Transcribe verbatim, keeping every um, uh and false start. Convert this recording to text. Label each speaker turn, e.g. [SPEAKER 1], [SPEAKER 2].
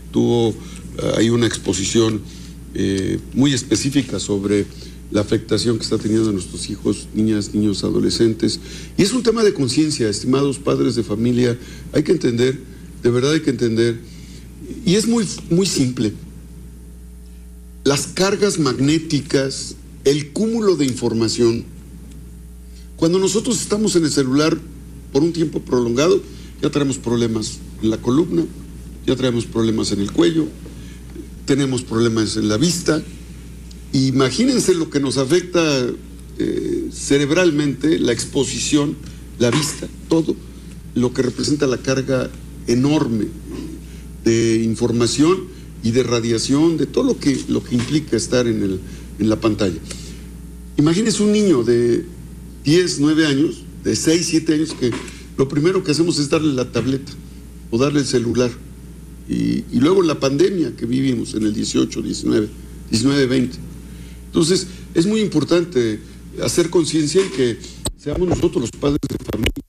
[SPEAKER 1] tuvo uh, ahí una exposición eh, muy específica sobre la afectación que está teniendo nuestros hijos, niñas, niños, adolescentes. Y es un tema de conciencia, estimados padres de familia. Hay que entender, de verdad hay que entender. Y es muy, muy simple. Las cargas magnéticas, el cúmulo de información. Cuando nosotros estamos en el celular por un tiempo prolongado, ya tenemos problemas en la columna, ya tenemos problemas en el cuello, tenemos problemas en la vista. Imagínense lo que nos afecta eh, cerebralmente, la exposición, la vista, todo lo que representa la carga enorme de información y de radiación, de todo lo que, lo que implica estar en, el, en la pantalla. Imagínense un niño de diez, nueve años, de seis, siete años, que lo primero que hacemos es darle la tableta o darle el celular. Y, y luego la pandemia que vivimos en el dieciocho, diecinueve, diecinueve, veinte. Entonces, es muy importante hacer conciencia y que seamos nosotros los padres de familia